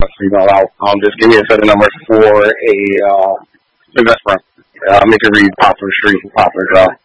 female out. Just give me a set of numbers for a investment. Make it read Poplar Street, Poplar Drive.